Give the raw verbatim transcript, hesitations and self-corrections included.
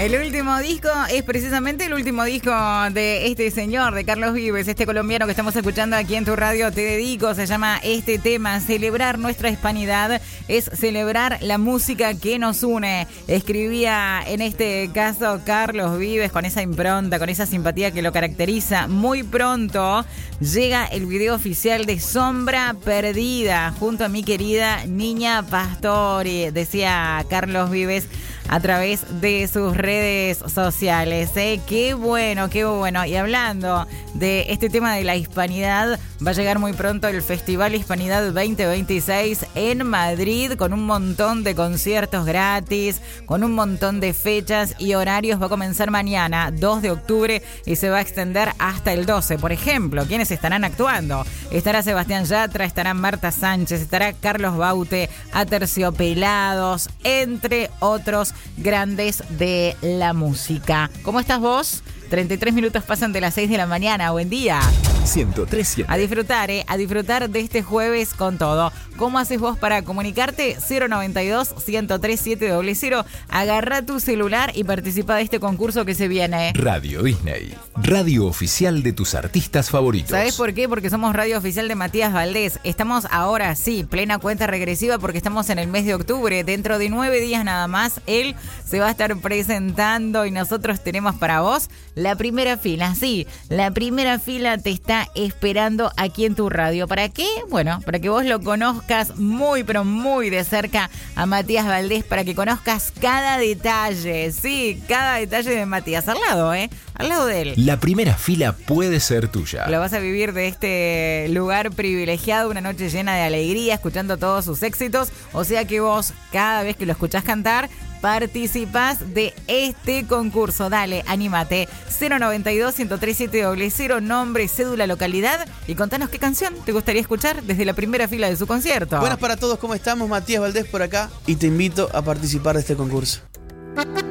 El último disco es precisamente el último disco de este señor, de Carlos Vives, este colombiano que estamos escuchando aquí en tu radio. Te dedico, se llama este tema. Celebrar nuestra hispanidad es celebrar la música que nos une. Escribía en este caso Carlos Vives con esa impronta, con esa simpatía que lo caracteriza. Muy pronto llega el video oficial de Sombra Perdida junto a mi querida Niña Pastori, decía Carlos Vives a través de sus redes sociales. ¿eh? Qué bueno, qué bueno. Y hablando de este tema de la hispanidad, va a llegar muy pronto el Festival Hispanidad veinte veintiséis en Madrid con un montón de conciertos gratis, con un montón de fechas y horarios. Va a comenzar mañana, dos de octubre, y se va a extender hasta el doce. Por ejemplo, ¿quiénes estarán actuando? Estará Sebastián Yatra, estará Marta Sánchez, estará Carlos Baute, Aterciopelados, entre otros grandes de la música. ¿Cómo estás vos? treinta y tres minutos pasan de las seis de la mañana. Buen día. ciento tres punto siete. A disfrutar, ¿eh? A disfrutar de este jueves con todo. ¿Cómo haces vos para comunicarte? cero noventa y dos, ciento tres, siete cero cero. Agarra tu celular y participa de este concurso que se viene. Radio Disney, radio oficial de tus artistas favoritos. ¿Sabés por qué? Porque somos radio oficial de Matías Valdés. Estamos ahora, sí, plena cuenta regresiva porque estamos en el mes de octubre. Dentro de nueve días nada más, él se va a estar presentando y nosotros tenemos para vos la primera fila. Sí, la primera fila te está esperando aquí en tu radio. ¿Para qué? Bueno, para que vos lo conozcas muy, pero muy de cerca a Matías Valdés, para que conozcas cada detalle. Sí, cada detalle de Matías. Al lado, ¿eh? Al lado de él. La primera fila puede ser tuya. Lo vas a vivir de este lugar privilegiado, una noche llena de alegría, escuchando todos sus éxitos. O sea que vos, cada vez que lo escuchás cantar, participás de este concurso. Dale, anímate. cero noventa y dos, ciento tres, siete cero cero, nombre, cédula, localidad y contanos qué canción te gustaría escuchar desde la primera fila de su concierto. Buenas para todos, ¿cómo estamos? Matías Valdés por acá y te invito a participar de este concurso.